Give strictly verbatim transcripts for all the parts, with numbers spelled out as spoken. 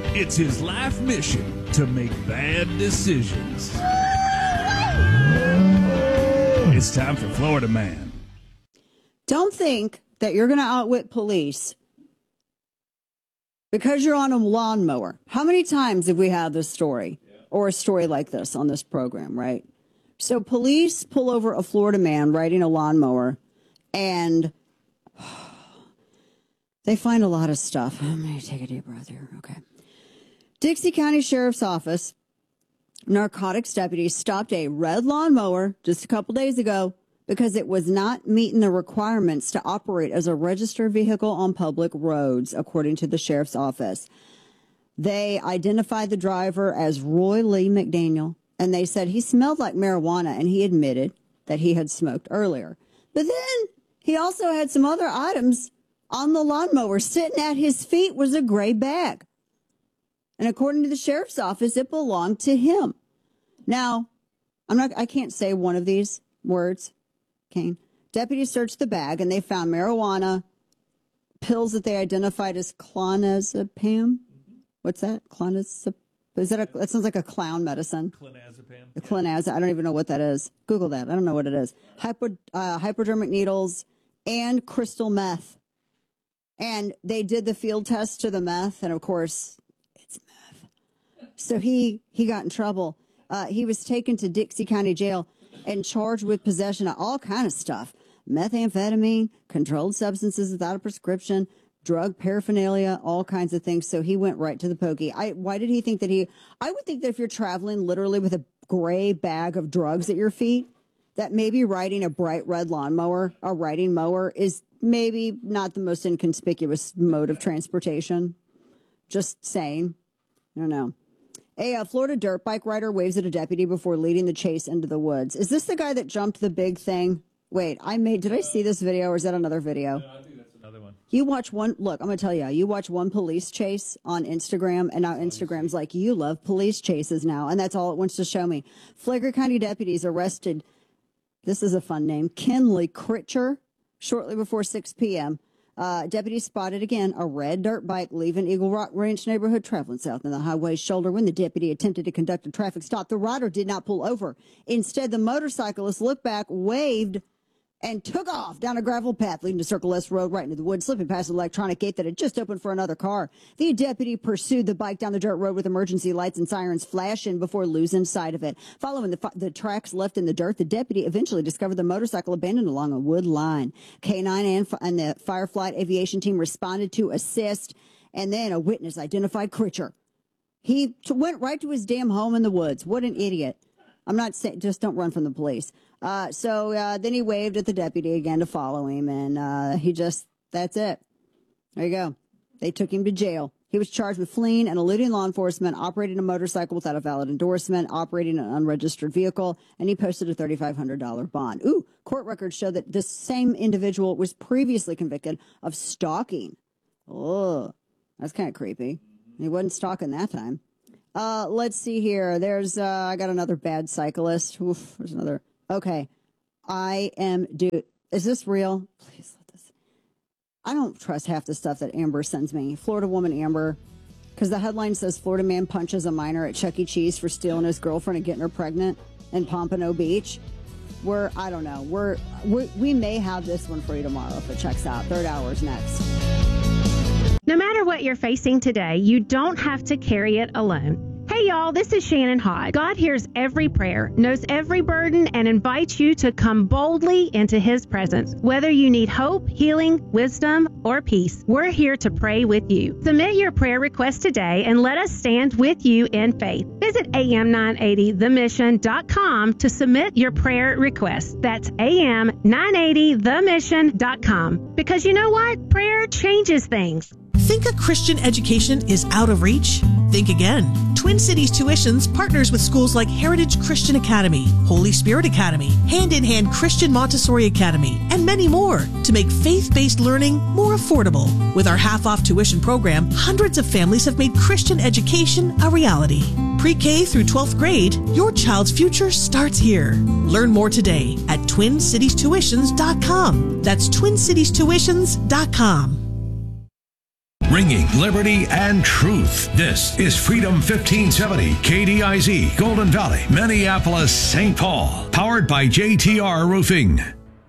It's his life mission to make bad decisions. It's time for Florida Man. Don't think that you're going to outwit police because you're on a lawnmower. How many times have we had this story or a story like this on this program, right? So police pull over a Florida man riding a lawnmower, and they find a lot of stuff. I'm going to take a deep breath here. Okay. Dixie County Sheriff's Office narcotics deputies stopped a red lawnmower just a couple days ago because it was not meeting the requirements to operate as a registered vehicle on public roads, according to the sheriff's office. They identified the driver as Roy Lee McDaniel, and they said he smelled like marijuana, and he admitted that he had smoked earlier. But then he also had some other items on the lawnmower. Sitting at his feet was a gray bag. And according to the sheriff's office, it belonged to him. Now, I'm not, I can't say one of these words, Kane. Deputies searched the bag, and they found marijuana, pills that they identified as clonazepam. What's that? Clonazepam? Is that a, that sounds like a clown medicine. Clonazepam. The clonazepam. I don't even know what that is. Google that. I don't know what it is. Hypo, uh, hypodermic needles and crystal meth. And they did the field test to the meth, and of course, it's meth. So he, he got in trouble. Uh, he was taken to Dixie County Jail and charged with possession of all kind of stuff. Methamphetamine, controlled substances without a prescription, drug paraphernalia, all kinds of things. So he went right to the pokey. I, why did he think that he, I would think that if you're traveling literally with a gray bag of drugs at your feet, that maybe riding a bright red lawnmower, a riding mower, is maybe not the most inconspicuous mode of transportation. Just saying. I don't know. A uh, Florida dirt bike rider waves at a deputy before leading the chase into the woods. Is this the guy that jumped the big thing? Wait, I made, did I see this video or is that another video? No, I think that's another one. You watch one, look, I'm going to tell you, you watch one police chase on Instagram, and now Instagram's like, you love police chases now, and that's all it wants to show me. Flagler County deputies arrested, this is a fun name, Kenley Critcher, shortly before six p.m. Uh, deputies spotted again a red dirt bike leaving Eagle Rock Ranch neighborhood traveling south on the highway's shoulder. When the deputy attempted to conduct a traffic stop, the rider did not pull over. Instead, the motorcyclist looked back, waved, and took off down a gravel path leading to Circle S Road right into the woods, slipping past an electronic gate that had just opened for another car. The deputy pursued the bike down the dirt road with emergency lights and sirens flashing before losing sight of it. Following the, the tracks left in the dirt, the deputy eventually discovered the motorcycle abandoned along a wood line. K nine and, and the Fireflight Aviation Team responded to assist, and then a witness identified Critcher. He t- went right to his damn home in the woods. What an idiot. I'm not saying, just don't run from the police. Uh, so uh, then he waved at the deputy again to follow him, and uh, he just, that's it. There you go. They took him to jail. He was charged with fleeing and eluding law enforcement, operating a motorcycle without a valid endorsement, operating an unregistered vehicle, and he posted a thirty-five hundred dollars bond. Ooh, court records show that this same individual was previously convicted of stalking. Oh, that's kind of creepy. He wasn't stalking that time. Uh, let's see here. There's, uh, I got another bad cyclist. Oof, there's another. Okay. I am, dude, is this real? Please let this. I don't trust half the stuff that Amber sends me. Florida woman Amber, because the headline says Florida man punches a minor at Chuck E. Cheese for stealing his girlfriend and getting her pregnant in Pompano Beach. We're, I don't know. We're, we're, we may have this one for you tomorrow if it checks out. Third hour's next. No matter what you're facing today, you don't have to carry it alone. Hey y'all, this is Shannon Hodge. God hears every prayer, knows every burden, and invites you to come boldly into His presence. Whether you need hope, healing, wisdom, or peace, we're here to pray with you. Submit your prayer request today and let us stand with you in faith. Visit A M nine eighty the mission dot com to submit your prayer request. That's A M nine eighty the mission dot com. Because you know what? Prayer changes things. Think a Christian education is out of reach? Think again. Twin Cities Tuitions partners with schools like Heritage Christian Academy, Holy Spirit Academy, Hand in Hand Christian Montessori Academy, and many more to make faith-based learning more affordable. With our half-off tuition program, hundreds of families have made Christian education a reality. Pre-K through twelfth grade, your child's future starts here. Learn more today at twin cities tuitions dot com. That's twin cities tuitions dot com. ringing liberty and truth. This is Freedom fifteen seventy K D I Z, Golden Valley, Minneapolis, Saint Paul. Powered by J T R Roofing.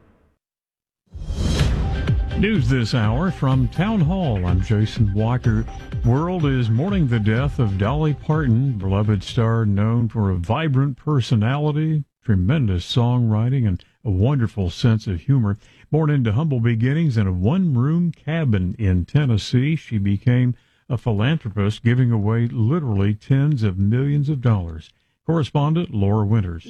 News this hour from Town Hall. I'm Jason Walker. World is mourning the death of Dolly Parton, beloved star known for a vibrant personality, tremendous songwriting, and a wonderful sense of humor. Born into humble beginnings in a one-room cabin in Tennessee, she became a philanthropist, giving away literally tens of millions of dollars. Correspondent Laura Winters.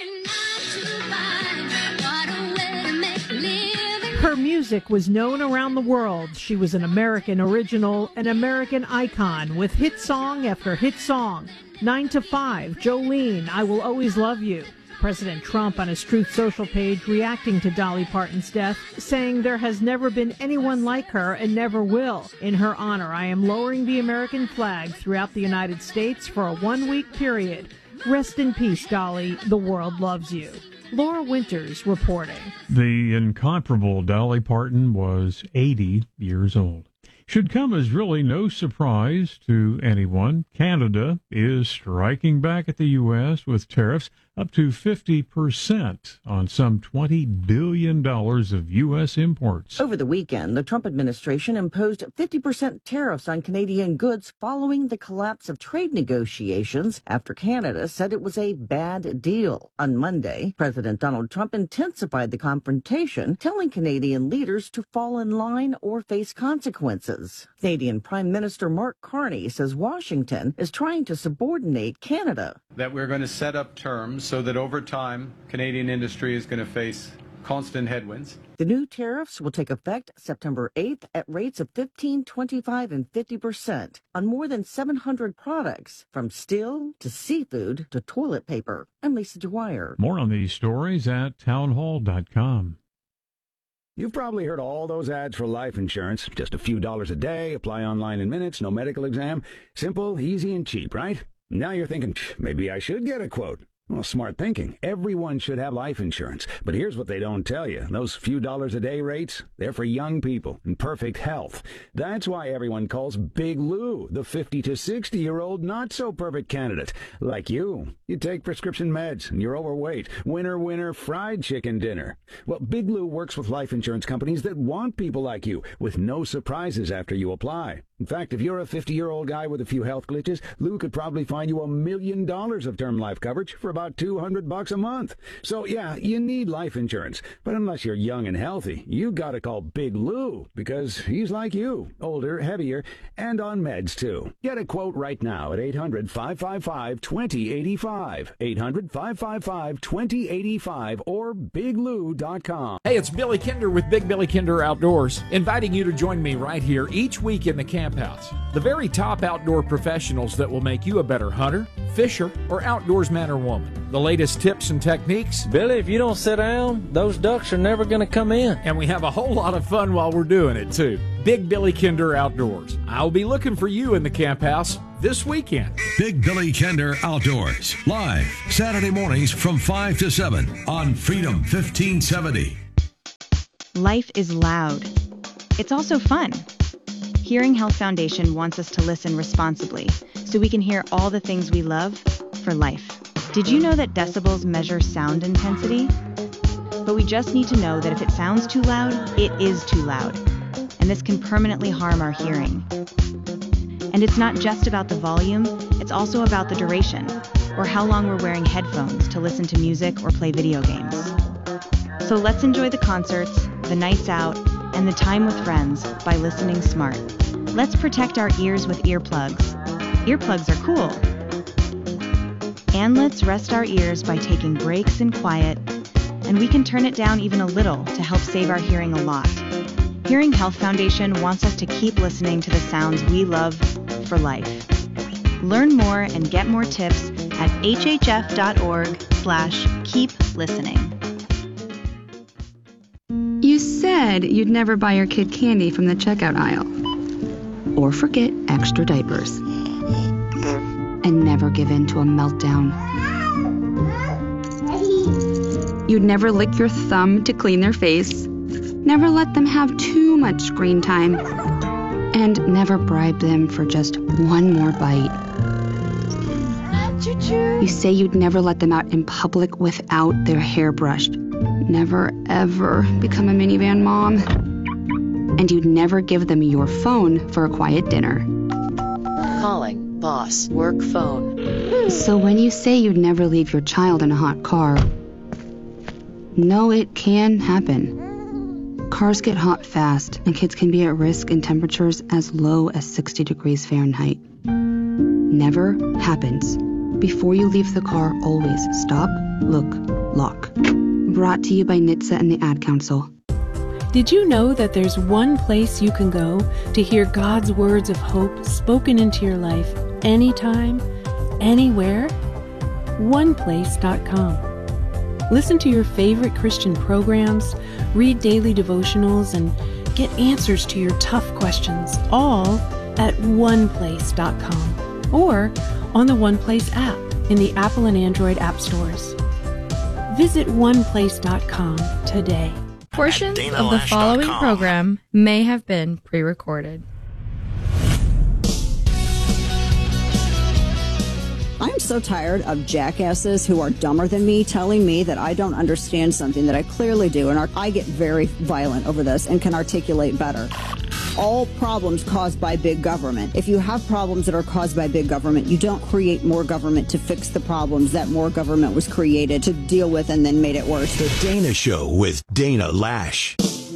Her music was known around the world. She was an American original, an American icon, with hit song after hit song. Nine to Five, Jolene, I Will Always Love You. President Trump on his Truth Social page reacting to Dolly Parton's death, saying there has never been anyone like her and never will. In her honor, I am lowering the American flag throughout the United States for a one-week period. Rest in peace, Dolly. The world loves you. Laura Winters reporting. The incomparable Dolly Parton was eighty years old. Should come as really no surprise to anyone. Canada is striking back at the U S with tariffs up to fifty percent on some twenty billion dollars of U S imports. Over the weekend, the Trump administration imposed fifty percent tariffs on Canadian goods following the collapse of trade negotiations after Canada said it was a bad deal. On Monday, President Donald Trump intensified the confrontation, telling Canadian leaders to fall in line or face consequences. Canadian Prime Minister Mark Carney says Washington is trying to subordinate Canada. That we're going to set up terms so that over time, Canadian industry is going to face constant headwinds. The new tariffs will take effect September eighth at rates of fifteen, twenty-five, and fifty percent on more than seven hundred products, from steel to seafood to toilet paper. I'm Lisa Dwyer. More on these stories at townhall dot com. You've probably heard all those ads for life insurance. Just a few dollars a day, apply online in minutes, no medical exam. Simple, easy, and cheap, right? Now you're thinking, maybe I should get a quote. Well, smart thinking. Everyone should have life insurance. But here's what they don't tell you. Those few dollars a day rates, they're for young people in perfect health. That's why everyone calls Big Lou the fifty to sixty-year-old not-so-perfect candidate. Like you. You take prescription meds and you're overweight. Winner, winner, fried chicken dinner. Well, Big Lou works with life insurance companies that want people like you, with no surprises after you apply. In fact, if you're a fifty-year-old guy with a few health glitches, Lou could probably find you a million dollars of term life coverage for about two hundred bucks a month. So yeah, you need life insurance. But unless you're young and healthy, you gotta call Big Lou, because he's like you, older, heavier, and on meds too. Get a quote right now at eight hundred, five five five, two zero eight five, eight hundred, five five five, two zero eight five, or big lou dot com. Hey, it's Billy Kinder with Big Billy Kinder Outdoors, inviting you to join me right here each week in the camp house. The very top outdoor professionals that will make you a better hunter, fisher, or outdoorsman or woman. The latest tips and techniques. Billy, if you don't sit down, those ducks are never going to come in. And we have a whole lot of fun while we're doing it, too. Big Billy Kinder Outdoors. I'll be looking for you in the camp house this weekend. Big Billy Kinder Outdoors. Live Saturday mornings from five to seven on Freedom fifteen seventy. Life is loud. It's also fun. Hearing Health Foundation wants us to listen responsibly so we can hear all the things we love for life. Did you know that decibels measure sound intensity? But we just need to know that if it sounds too loud, it is too loud. And this can permanently harm our hearing. And it's not just about the volume, it's also about the duration, or how long we're wearing headphones to listen to music or play video games. So let's enjoy the concerts, the nights out, and the time with friends by listening smart. Let's protect our ears with earplugs. Earplugs are cool. And let's rest our ears by taking breaks in quiet, and we can turn it down even a little to help save our hearing a lot. Hearing Health Foundation wants us to keep listening to the sounds we love for life. Learn more and get more tips at hhf.org slash keep listening. You said you'd never buy your kid candy from the checkout aisle. Or forget extra diapers. And never give in to a meltdown. You'd never lick your thumb to clean their face. Never let them have too much screen time. And never bribe them for just one more bite. You say you'd never let them out in public without their hair brushed. Never, ever become a minivan mom. And you'd never give them your phone for a quiet dinner. Calling boss work phone. So when you say you'd never leave your child in a hot car, no, it can happen. Cars get hot fast, and kids can be at risk in temperatures as low as sixty degrees Fahrenheit. Never happens. Before you leave the car, always stop, look, lock. Brought to you by N H T S A and the Ad Council. Did you know that there's one place you can go to hear God's words of hope spoken into your life anytime, anywhere? one place dot com. Listen to your favorite Christian programs, read daily devotionals, and get answers to your tough questions, all at one place dot com or on the OnePlace app in the Apple and Android app stores. Visit one place dot com today. Portions of the following program may have been pre-recorded. I'm so tired of jackasses who are dumber than me telling me that I don't understand something that I clearly do, and I get very violent over this and can articulate better. All problems caused by big government. If you have problems that are caused by big government, you don't create more government to fix the problems that more government was created to deal with and then made it worse. The Dana Show with Dana Lash.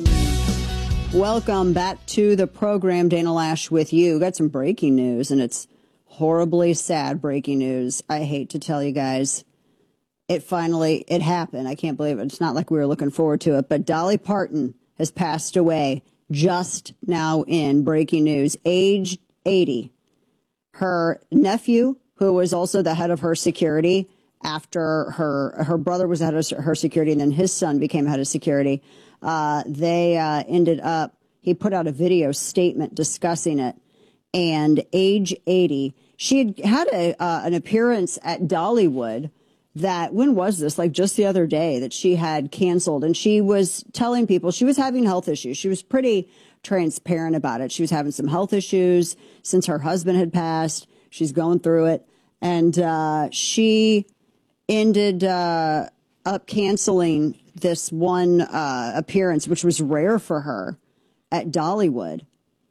Welcome back to the program, Dana Lash with you. Got some breaking news, and it's horribly sad breaking news. I hate to tell you guys. It finally, it happened. I can't believe it. It's not like we were looking forward to it, but Dolly Parton has passed away. Just now in breaking news, age eighty. Her nephew, who was also the head of her security after her her brother was the head of her security and then his son became head of security, uh, they uh, ended up, he put out a video statement discussing it. And age eighty, she had had a, uh, an appearance at Dollywood that, when was this? Like just the other day, that she had canceled. And she was telling people she was having health issues. She was pretty transparent about it. She was having some health issues since her husband had passed. She's going through it. And uh, she ended uh, up canceling this one uh, appearance, which was rare for her, at Dollywood.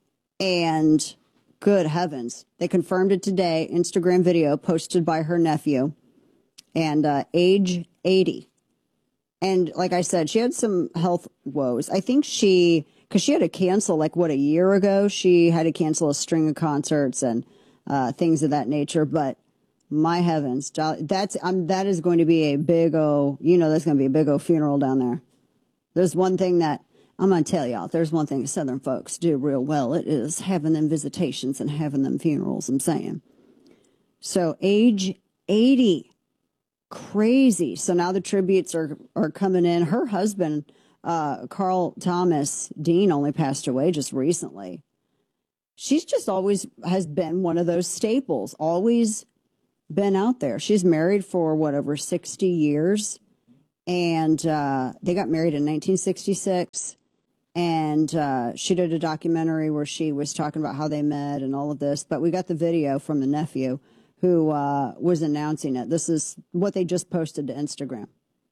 And good heavens, they confirmed it today. Instagram video posted by her nephew. And uh, age eighty. And like I said, she had some health woes. I think she, because she had to cancel, like, what, a year ago? She had to cancel a string of concerts and uh, things of that nature. But my heavens, that's um, that is going to be a big O, you know, that's going to be a big O funeral down there. There's one thing that I'm going to tell y'all. There's one thing Southern folks do real well. It is having them visitations and having them funerals, I'm saying. So age eighty. Crazy. So now the tributes are, are coming in. Her husband, uh, Carl Thomas Dean, only passed away just recently. She's just always has been one of those staples, always been out there. She's married for, what, over sixty years. And uh, they got married in nineteen sixty-six. And uh, she did a documentary where she was talking about how they met and all of this. But we got the video from the nephew who uh, was announcing it. This is what they just posted to Instagram.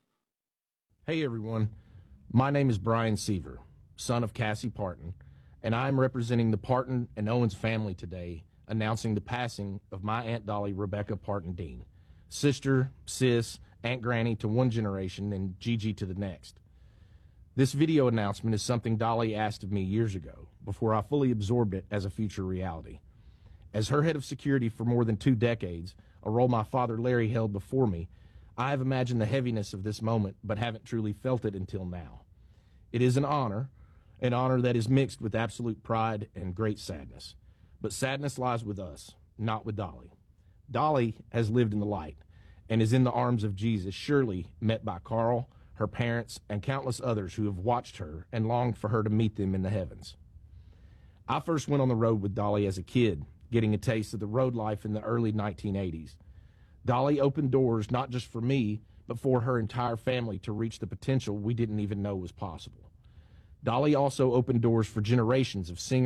Hey, everyone. My name is Brian Seaver, son of Cassie Parton, and I'm representing the Parton and Owens family today, announcing the passing of my Aunt Dolly Rebecca Parton Dean, sister, sis, Aunt Granny to one generation and Gigi to the next. This video announcement is something Dolly asked of me years ago, before I fully absorbed it as a future reality. As her head of security for more than two decades, a role my father Larry held before me, I have imagined the heaviness of this moment, but haven't truly felt it until now. It is an honor, an honor that is mixed with absolute pride and great sadness. But sadness lies with us, not with Dolly. Dolly has lived in the light and is in the arms of Jesus, surely met by Carl, her parents, and countless others who have watched her and longed for her to meet them in the heavens. I first went on the road with Dolly as a kid, getting a taste of the road life in the early nineteen eighties. Dolly opened doors not just for me, but for her entire family to reach the potential we didn't even know was possible. Dolly also opened doors for generations of singers,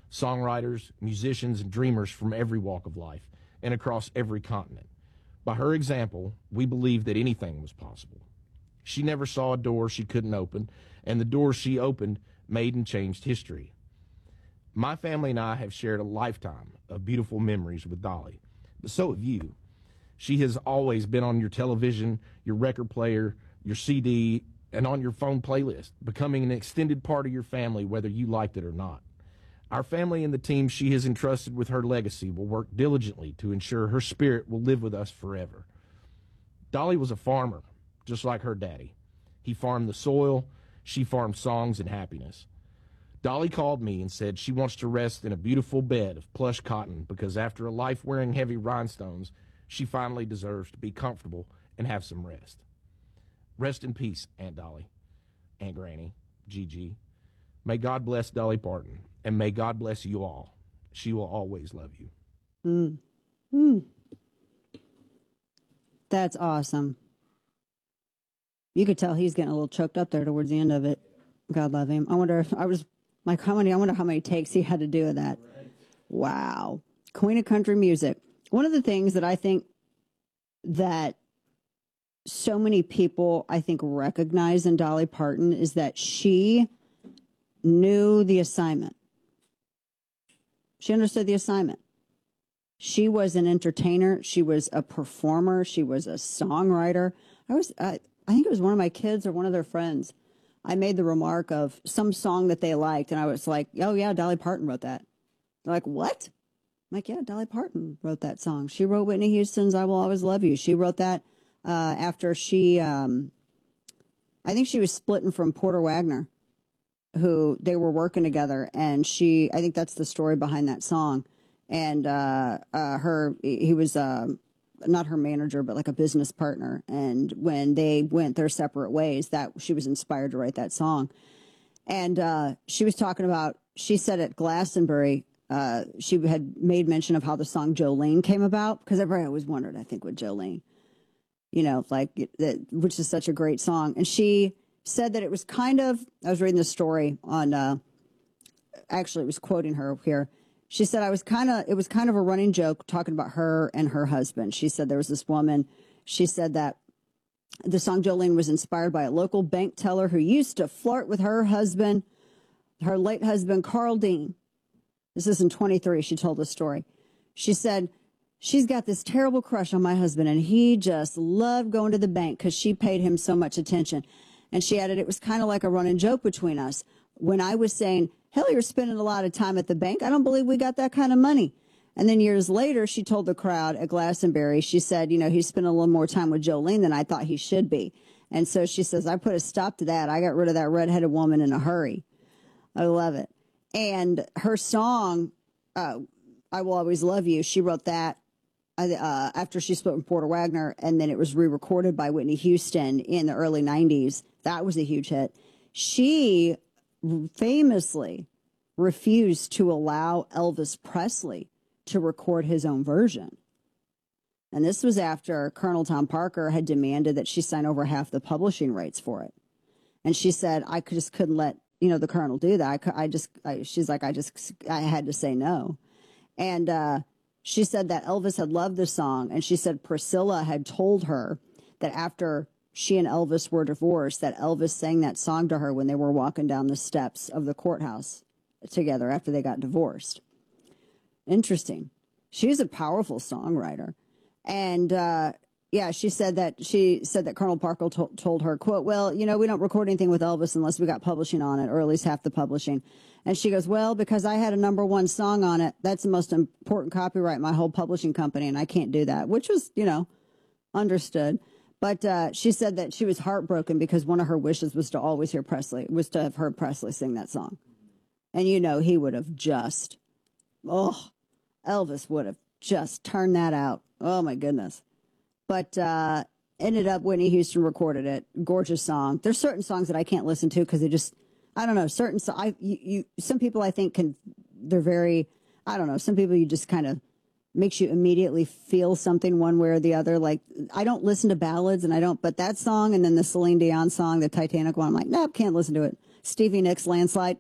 songwriters, musicians, and dreamers from every walk of life and across every continent. By her example, we believed that anything was possible. She never saw a door she couldn't open, and the doors she opened made and changed history. My family and I have shared a lifetime of beautiful memories with Dolly, but so have you. She has always been on your television, your record player, your C D, and on your phone playlist, becoming an extended part of your family whether you liked it or not. Our family and the team she has entrusted with her legacy will work diligently to ensure her spirit will live with us forever. Dolly was a farmer, just like her daddy. He farmed the soil, she farmed songs and happiness. Dolly called me and said she wants to rest in a beautiful bed of plush cotton because after a life wearing heavy rhinestones, she finally deserves to be comfortable and have some rest. Rest in peace, Aunt Dolly, Aunt Granny, Gigi. May God bless Dolly Parton, and may God bless you all. She will always love you. Mm. Mm. That's awesome. You could tell he's getting a little choked up there towards the end of it. God love him. I wonder if I was like, how many, I wonder how many takes he had to do of that. Right. Wow. Queen of country music. One of the things that I think that so many people, I think, recognize in Dolly Parton is that she knew the assignment. She understood the assignment. She was an entertainer. She was a performer. She was a songwriter. I was, I, I think it was one of my kids or one of their friends. I made the remark of some song that they liked, and I was like, oh, yeah, Dolly Parton wrote that. They're like, what? I'm like, yeah, Dolly Parton wrote that song. She wrote Whitney Houston's I Will Always Love You. She wrote that uh, after she, um, I think she was splitting from Porter Wagner, who they were working together, and she, I think that's the story behind that song. And uh, uh, her, he was uh, not her manager, but like a business partner. And when they went their separate ways, that she was inspired to write that song. And uh, she was talking about, she said at Glastonbury, uh, she had made mention of how the song Jolene came about, because everybody always wondered, I think, with Jolene, you know, like that, which is such a great song. And she said that it was kind of, I was reading the story on, uh, actually it was quoting her here. She said, I was kind of, it was kind of a running joke talking about her and her husband. She said there was this woman, she said that the song Jolene was inspired by a local bank teller who used to flirt with her husband, her late husband, Carl Dean. This is in twenty-three, she told the story. She said, she's got this terrible crush on my husband, and he just loved going to the bank because she paid him so much attention. And she added, it was kind of like a running joke between us. When I was saying, hell, you're spending a lot of time at the bank. I don't believe we got that kind of money. And then years later, she told the crowd at Glastonbury, she said, you know, he's spent a little more time with Jolene than I thought he should be. And so she says, I put a stop to that. I got rid of that redheaded woman in a hurry. I love it. And her song, uh, I Will Always Love You, she wrote that uh, after she split with Porter Wagner, and then it was re-recorded by Whitney Houston in the early nineties. That was a huge hit. She famously refused to allow Elvis Presley to record his own version. And this was after Colonel Tom Parker had demanded that she sign over half the publishing rights for it. And she said, I just couldn't let, you know, the Colonel do that. I, could, I just, I, she's like, I just, I had to say no. And uh, she said that Elvis had loved the song. And she said Priscilla had told her that after she and Elvis were divorced, that Elvis sang that song to her when they were walking down the steps of the courthouse together after they got divorced. Interesting. She's a powerful songwriter. And, uh, yeah, she said that she said that Colonel Parker to- told her, quote, well, you know, we don't record anything with Elvis unless we got publishing on it, or at least half the publishing. And she goes, well, because I had a number one song on it, that's the most important copyright in my whole publishing company, and I can't do that, which was, you know, understood. But uh, she said that she was heartbroken because one of her wishes was to always hear Presley, was to have heard Presley sing that song. And, you know, he would have just, oh, Elvis would have just turned that out. Oh, my goodness. But uh, ended up, Whitney Houston recorded it. Gorgeous song. There's certain songs that I can't listen to because they just, I don't know, certain, so I, you, you, some people I think can, they're very, I don't know, some people you just kind of, makes you immediately feel something one way or the other. Like, I don't listen to ballads, and I don't, but that song and then the Celine Dion song, the Titanic one, I'm like, nope, can't listen to it. Stevie Nicks, Landslide, nope,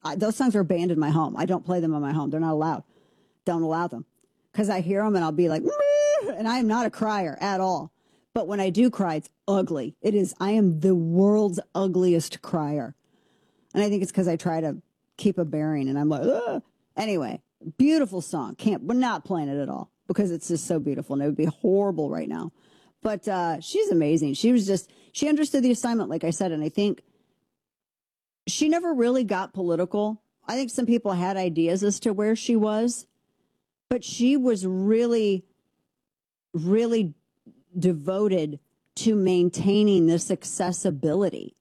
I, those songs are banned in my home. I don't play them in my home. They're not allowed. Don't allow them. Because I hear them and I'll be like, meh, and I am not a crier at all. But when I do cry, it's ugly. It is. I am the world's ugliest crier. And I think it's because I try to keep a bearing and I'm like, ugh. Anyway, beautiful song. Can't, we're not playing it at all because it's just so beautiful and it would be horrible right now. But uh, she's amazing. She was just, she understood the assignment, like I said, and I think she never really got political. I think some people had ideas as to where she was, but she was really, really devoted to maintaining this accessibility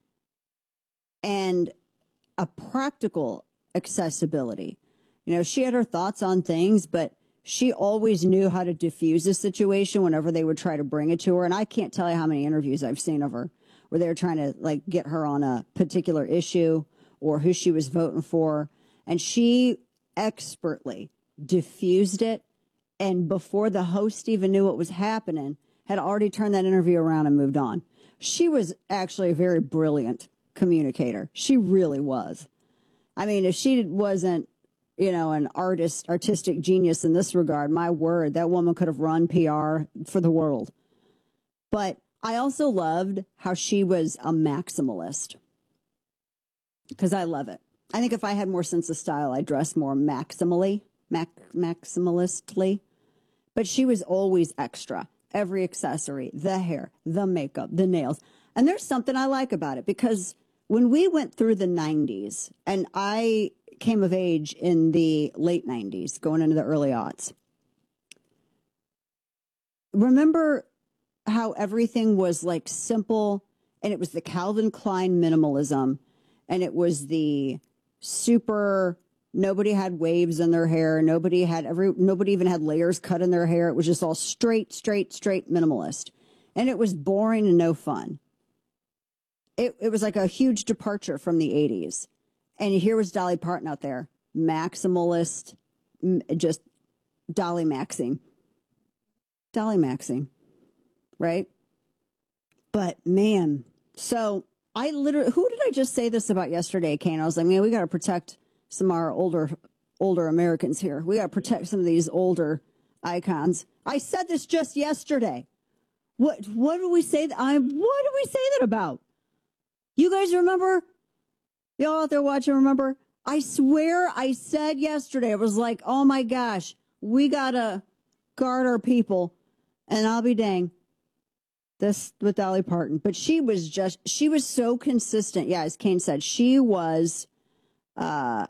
and a practical accessibility. You know, she had her thoughts on things, but she always knew how to diffuse the situation whenever they would try to bring it to her. And I can't tell you how many interviews I've seen of her where they were trying to like get her on a particular issue or who she was voting for. And she expertly diffused it. And before the host even knew what was happening, had already turned that interview around and moved on. She was actually a very brilliant communicator. She really was. I mean, if she wasn't, you know, an artist, artistic genius in this regard, my word, that woman could have run P R for the world. But I also loved how she was a maximalist because I love it. I think if I had more sense of style, I'd dress more maximally, mac, maximalistly. But she was always extra. Every accessory, the hair, the makeup, the nails. And there's something I like about it because when we went through the nineties, and I came of age in the late nineties, going into the early aughts, remember how everything was like simple, and it was the Calvin Klein minimalism, and it was the super, nobody had waves in their hair, nobody had every, nobody even had layers cut in their hair. It was just all straight, straight, straight minimalist. And it was boring and no fun. It, it was like a huge departure from the eighties. And here was Dolly Parton out there, maximalist, just Dolly Maxing. Dolly Maxing, right? But man, so I literally, who did I just say this about yesterday, Kane? I was like, man, we got to protect some of our older, older Americans here. We got to protect some of these older icons. I said this just yesterday. What, what do we say? That I, what do we say that about? You guys remember? Y'all out there watching, remember? I swear I said yesterday, I was like, oh my gosh, we got to guard our people. And I'll be dang. This with Dolly Parton. But she was just, she was so consistent. Yeah, as Kane said, she was uh,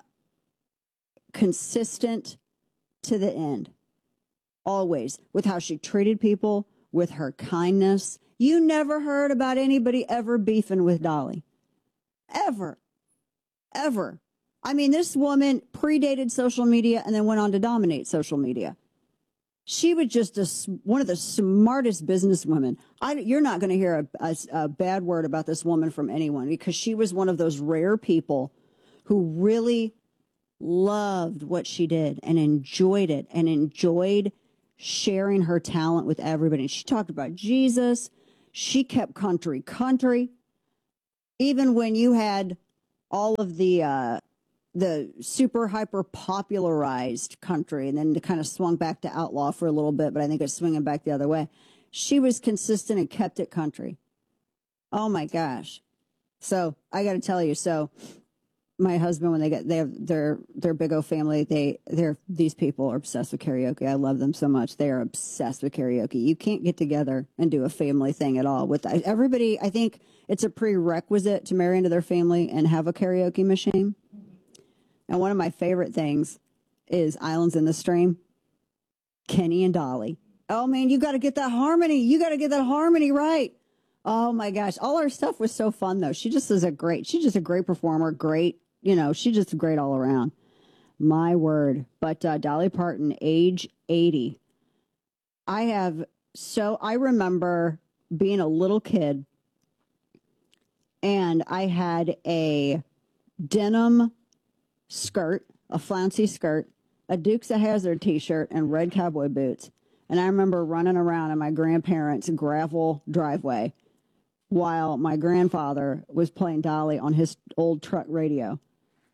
consistent to the end. Always. With how she treated people, with her kindness. You never heard about anybody ever beefing with Dolly. Ever. Ever. I mean, this woman predated social media and then went on to dominate social media. She was just a, one of the smartest businesswomen. I, you're not going to hear a, a, a bad word about this woman from anyone because she was one of those rare people who really loved what she did and enjoyed it and enjoyed sharing her talent with everybody. She talked about Jesus. She kept country country. Even when you had all of the uh, the super hyper popularized country and then it kind of swung back to outlaw for a little bit, but I think it's swinging back the other way. She was consistent and kept it country. Oh my gosh. So I got to tell you, so my husband, when they get, they have their, their big O family, they, they're, these people are obsessed with karaoke. I love them so much. They are obsessed with karaoke. You can't get together and do a family thing at all with everybody. I think it's a prerequisite to marry into their family and have a karaoke machine. And one of my favorite things is Islands in the Stream, Kenny and Dolly. Oh man, you got to get that harmony. You got to get that harmony right. Oh my gosh. All her stuff was so fun though. She just is a great, she's just a great performer. Great. You know, she's just great all around. My word. But uh, Dolly Parton, age eighty. I have, so I remember being a little kid and I had a denim skirt, a flouncy skirt, a Dukes of Hazzard t-shirt, and red cowboy boots. And I remember running around in my grandparents' gravel driveway while my grandfather was playing Dolly on his old truck radio.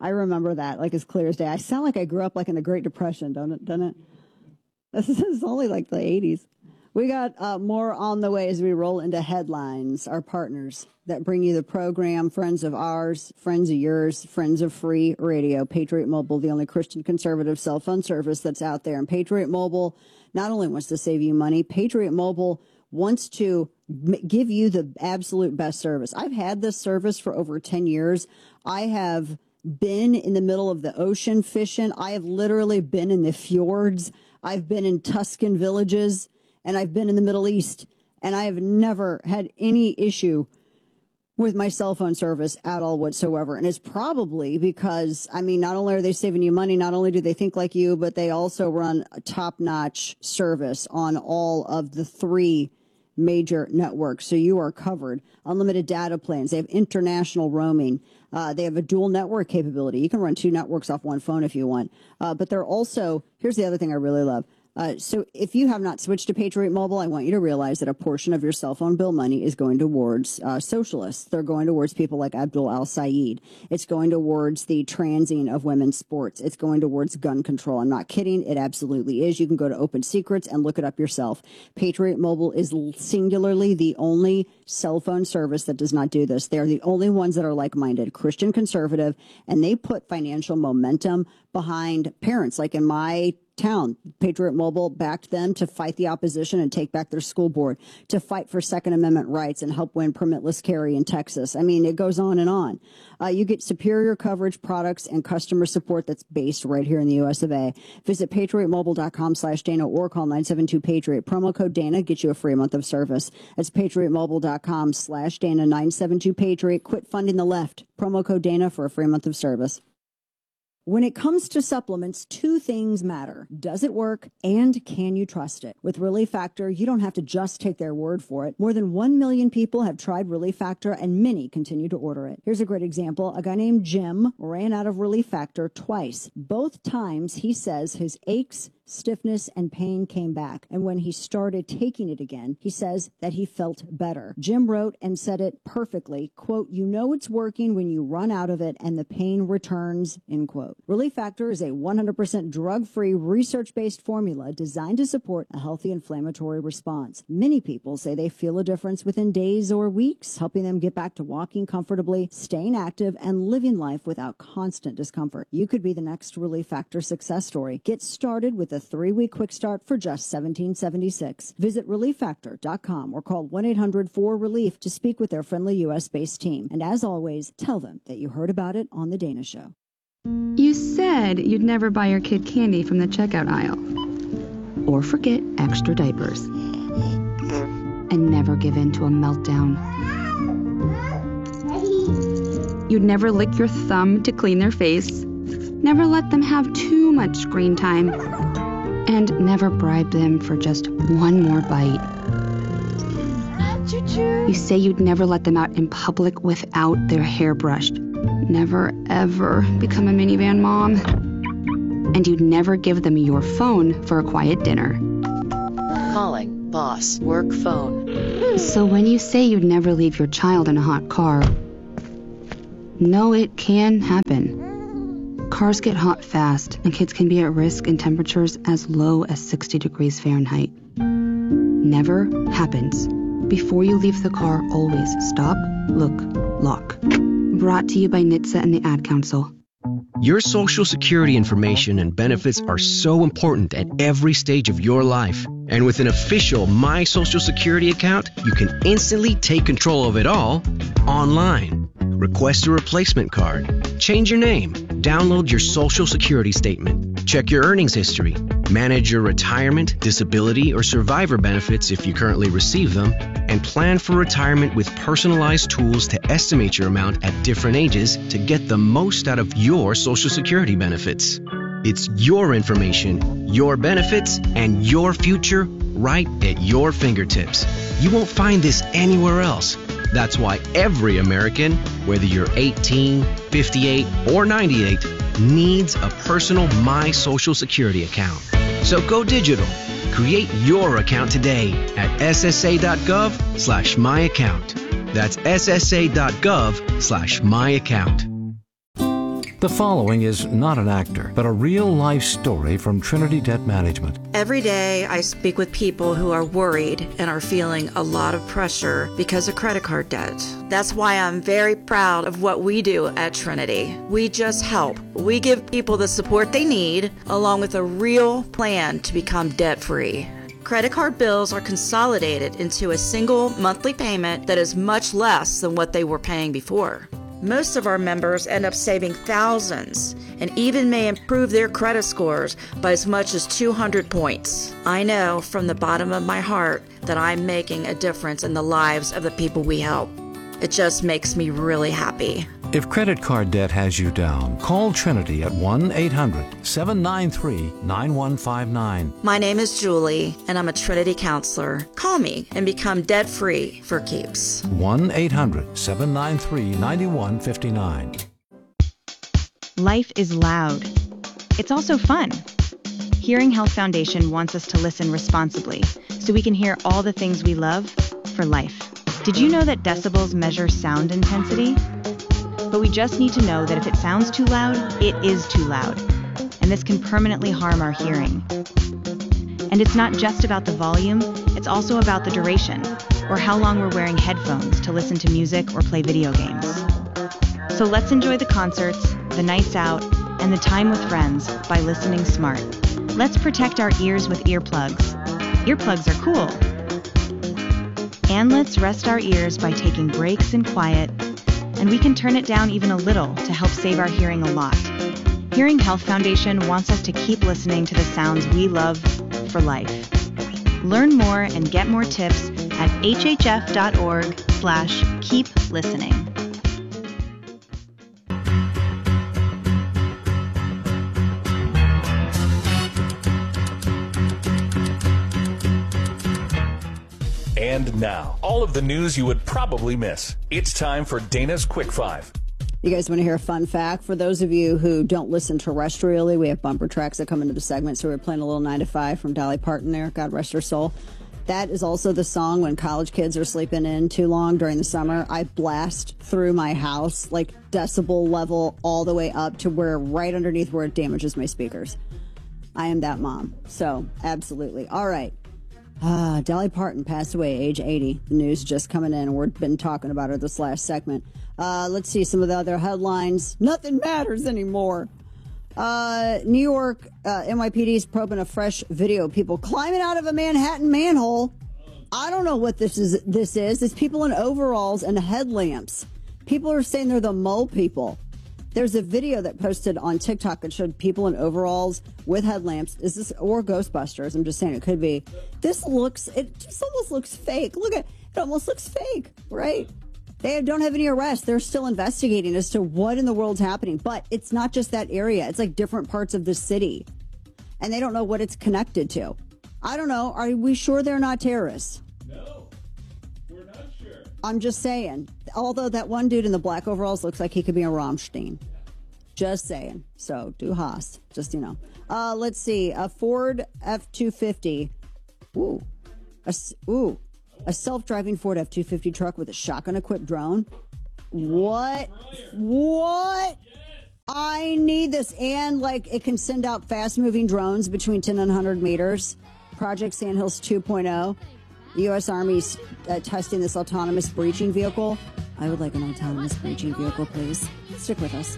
I remember that like as clear as day. I sound like I grew up like in the Great Depression, don't it? Doesn't it? This is only like the eighties. We got uh, more on the way as we roll into headlines. Our partners that bring you the program, friends of ours, friends of yours, friends of free radio. Patriot Mobile, the only Christian conservative cell phone service that's out there. And Patriot Mobile not only wants to save you money, Patriot Mobile wants to m- give you the absolute best service. I've had this service for over ten years. I have been in the middle of the ocean fishing. I have literally been in the fjords. I've been in Tuscan villages. And I've been in the Middle East, and I have never had any issue with my cell phone service at all whatsoever. And it's probably because, I mean, not only are they saving you money, not only do they think like you, but they also run a top-notch service on all of the three major networks. So you are covered. Unlimited data plans. They have international roaming. Uh, they have a dual network capability. You can run two networks off one phone if you want. Uh, but they're also, here's the other thing I really love. Uh, so if you have not switched to Patriot Mobile, I want you to realize that a portion of your cell phone bill money is going towards uh, socialists. They're going towards people like Abdul al-Sayed. It's going towards the transing of women's sports. It's going towards gun control. I'm not kidding. It absolutely is. You can go to Open Secrets and look it up yourself. Patriot Mobile is singularly the only cell phone service that does not do this. They're the only ones that are like-minded, Christian conservative, and they put financial momentum behind parents. Like in my town, Patriot Mobile backed them to fight the opposition and take back their school board, to fight for Second Amendment rights and help win permitless carry in Texas. I mean, it goes on and on. Uh, you get superior coverage, products, and customer support that's based right here in the U S of A. Visit patriotmobile.com slash Dana or call nine seven two Patriot. Promo code Dana gets you a free month of service. That's patriotmobile.com slash Dana, nine seven two Patriot. Quit funding the left. Promo code Dana for a free month of service. When it comes to supplements, two things matter. Does it work, and can you trust it? With Relief Factor, you don't have to just take their word for it. More than one million people have tried Relief Factor, and many continue to order it. Here's a great example. A guy named Jim ran out of Relief Factor twice. Both times, he says his aches, stiffness, and pain came back. And when he started taking it again, he says that he felt better. Jim wrote and said it perfectly, quote, "You know it's working when you run out of it and the pain returns," end quote. Relief Factor is a one hundred percent drug-free, research-based formula designed to support a healthy inflammatory response. Many people say they feel a difference within days or weeks, helping them get back to walking comfortably, staying active, and living life without constant discomfort. You could be the next Relief Factor success story. Get started with a three-week quick start for just seventeen seventy-six. Visit relief factor dot com or call one eight hundred four relief to speak with their friendly U S-based team. And as always, tell them that you heard about it on The Dana Show. You said you'd never buy your kid candy from the checkout aisle. Or forget extra diapers. And never give in to a meltdown. You'd never lick your thumb to clean their face. Never let them have too much screen time. And never bribe them for just one more bite. You say you'd never let them out in public without their hair brushed. Never, ever become a minivan mom. And you'd never give them your phone for a quiet dinner. Calling boss work phone. So when you say you'd never leave your child in a hot car, no, it can happen. Cars get hot fast, and kids can be at risk in temperatures as low as sixty degrees Fahrenheit. Never happens. Before you leave the car, always stop, look, lock. Brought to you by N H T S A and the Ad Council. Your Social Security information and benefits are so important at every stage of your life. And with an official My Social Security account, you can instantly take control of it all online. Request a replacement card, change your name, download your Social Security statement, check your earnings history, manage your retirement, disability, or survivor benefits if you currently receive them, and plan for retirement with personalized tools to estimate your amount at different ages to get the most out of your Social Security benefits. It's your information, your benefits, and your future right at your fingertips. You won't find this anywhere else. That's why every American, whether you're eighteen, fifty-eight, or ninety-eight, needs a personal My Social Security account. So go digital. Create your account today at ssa.gov slash my account. That's ssa.gov slash my account. The following is not an actor, but a real-life story from Trinity Debt Management. Every day I speak with people who are worried and are feeling a lot of pressure because of credit card debt. That's why I'm very proud of what we do at Trinity. We just help. We give people the support they need, along with a real plan to become debt-free. Credit card bills are consolidated into a single monthly payment that is much less than what they were paying before. Most of our members end up saving thousands and even may improve their credit scores by as much as two hundred points. I know from the bottom of my heart that I'm making a difference in the lives of the people we help. It just makes me really happy. If credit card debt has you down, call Trinity at one eight hundred seven nine three nine one five nine. My name is Julie, and I'm a Trinity counselor. Call me and become debt-free for keeps. one eight hundred seven nine three nine one five nine. Life is loud. It's also fun. Hearing Health Foundation wants us to listen responsibly so we can hear all the things we love for life. Did you know that decibels measure sound intensity? But we just need to know that if it sounds too loud, it is too loud. And this can permanently harm our hearing. And it's not just about the volume, it's also about the duration, or how long we're wearing headphones to listen to music or play video games. So let's enjoy the concerts, the nights out, and the time with friends by listening smart. Let's protect our ears with earplugs. Earplugs are cool. And let's rest our ears by taking breaks in quiet, and we can turn it down even a little to help save our hearing a lot. Hearing Health Foundation wants us to keep listening to the sounds we love for life. Learn more and get more tips at hhf.org slash keep listening. And now, all of the news you would probably miss. It's time for Dana's Quick Five. You guys want to hear a fun fact? For those of you who don't listen terrestrially, we have bumper tracks that come into the segment, so we're playing a little nine to five from Dolly Parton there, God rest her soul. That is also the song when college kids are sleeping in too long during the summer. I blast through my house, like decibel level all the way up to where right underneath where it damages my speakers. I am that mom. So, absolutely. All right. Ah, Dolly Parton passed away, age eighty. The news just coming in, and we've been talking about her this last segment. Uh, let's see some of the other headlines. Nothing matters anymore. Uh, New York uh, N Y P D is probing a fresh video of people climbing out of a Manhattan manhole. I don't know what this is. This is. It's people in overalls and headlamps. People are saying they're the mole people. There's a video that posted on TikTok that showed people in overalls with headlamps. Is this or Ghostbusters? I'm just saying it could be. This looks. It just almost looks fake. Look at it. Almost looks fake, right? They don't have any arrests. They're still investigating as to what in the world's happening. But it's not just that area. It's like different parts of the city. And they don't know what it's connected to. I don't know. Are we sure they're not terrorists? No, we're not sure. I'm just saying. Although that one dude in the black overalls looks like he could be a Rammstein. Just saying. So, do Haas. Just, you know. Uh, let's see. A Ford F two fifty. Ooh. A, ooh. A self-driving Ford F two fifty truck with a shotgun-equipped drone. What? What? I need this. And, like, it can send out fast-moving drones between ten and one hundred meters. Project Sandhills two point oh. The U S Army's uh, testing this autonomous breaching vehicle. I would like an autonomous breaching vehicle, please. Stick with us.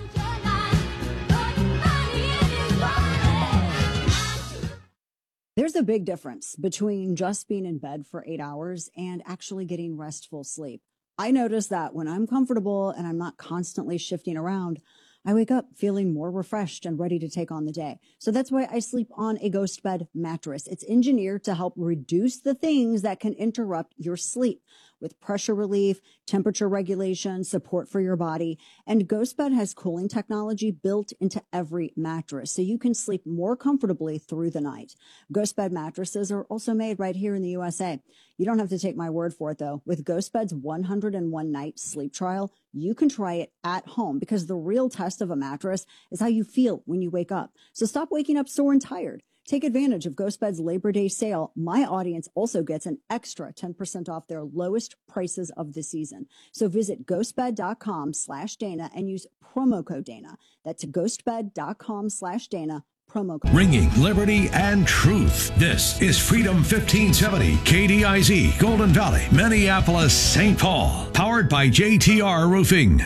There's a big difference between just being in bed for eight hours and actually getting restful sleep. I notice that when I'm comfortable and I'm not constantly shifting around, I wake up feeling more refreshed and ready to take on the day. So that's why I sleep on a Ghost Bed mattress. It's engineered to help reduce the things that can interrupt your sleep with pressure relief, temperature regulation, support for your body. And Ghost Bed has cooling technology built into every mattress, so you can sleep more comfortably through the night. Ghost Bed mattresses are also made right here in the U S A. You don't have to take my word for it, though. With Ghost Bed's one hundred one night sleep trial, you can try it at home because the real test of a mattress is how you feel when you wake up. So stop waking up sore and tired. Take advantage of GhostBed's Labor Day sale. My audience also gets an extra ten percent off their lowest prices of the season. So visit ghostbed.com slash Dana and use promo code Dana. That's ghostbed.com slash Dana, promo code. Ringing liberty and truth. This is Freedom fifteen seventy, K D I Z, Golden Valley, Minneapolis, Saint Paul. Powered by J T R Roofing.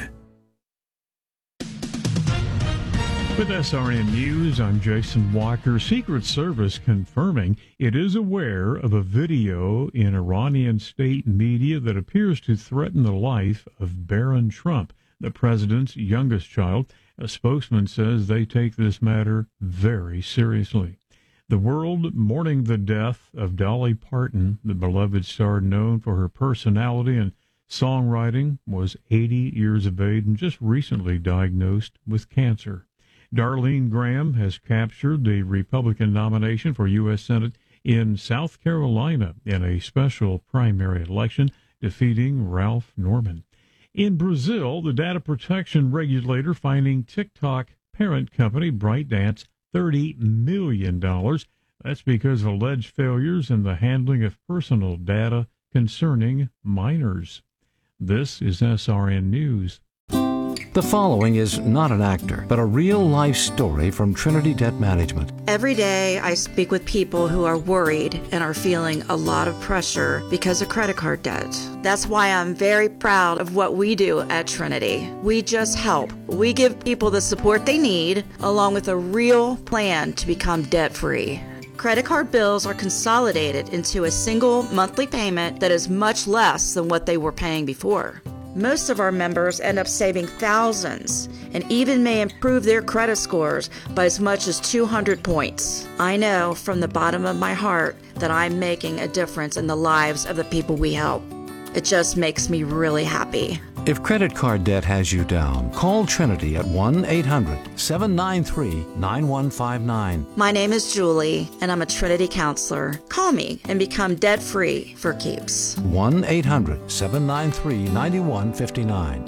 With S R N News, I'm Jason Walker. Secret Service confirming it is aware of a video in Iranian state media that appears to threaten the life of Barron Trump, the president's youngest child. A spokesman says they take this matter very seriously. The world mourning the death of Dolly Parton, the beloved star known for her personality and songwriting, was eighty years of age and just recently diagnosed with cancer. Darlene Graham has captured the Republican nomination for U S Senate in South Carolina in a special primary election, defeating Ralph Norman. In Brazil, the data protection regulator fining TikTok parent company ByteDance thirty million dollars. That's because of alleged failures in the handling of personal data concerning minors. This is S R N News. The following is not an actor, but a real-life story from Trinity Debt Management. Every day I speak with people who are worried and are feeling a lot of pressure because of credit card debt. That's why I'm very proud of what we do at Trinity. We just help. We give people the support they need, along with a real plan to become debt-free. Credit card bills are consolidated into a single monthly payment that is much less than what they were paying before. Most of our members end up saving thousands and even may improve their credit scores by as much as two hundred points. I know from the bottom of my heart that I'm making a difference in the lives of the people we help. It just makes me really happy. If credit card debt has you down, call Trinity at one eight hundred seven nine three nine one five nine. My name is Julie, and I'm a Trinity counselor. Call me and become debt-free for keeps. one eight hundred seven nine three nine one five nine.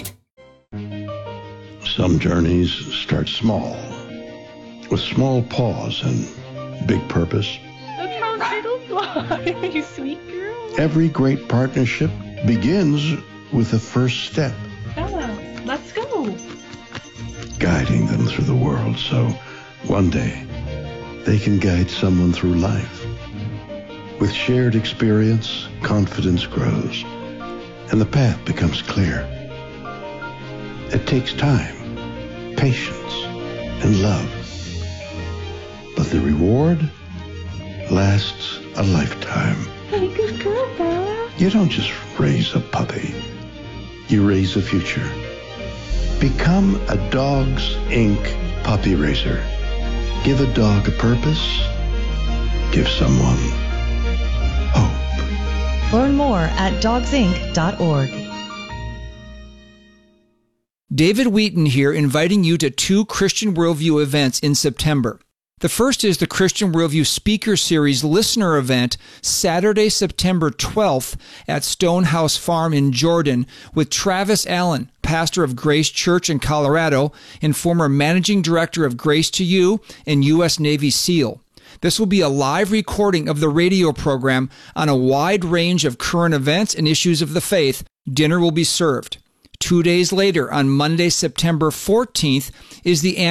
Some journeys start small, with small pause and big purpose. Look how little fly, you sweet girl. Every great partnership begins with the first step. Bella, let's go. Guiding them through the world so one day they can guide someone through life. With shared experience, confidence grows, and the path becomes clear. It takes time, patience, and love. But the reward lasts a lifetime. Hey, good girl, Bella. You don't just raise a puppy. You raise a future. Become a Dogs Incorporated puppy raiser. Give a dog a purpose. Give someone hope. Learn more at dogs inc dot org. David Wheaton here, inviting you to two Christian Worldview events in September. The first is the Christian Worldview Speaker Series Listener Event, Saturday, September twelfth at Stonehouse Farm in Jordan with Travis Allen, pastor of Grace Church in Colorado and former managing director of Grace to You and U S Navy SEAL. This will be a live recording of the radio program on a wide range of current events and issues of the faith. Dinner will be served. Two days later, on Monday, September fourteenth, is the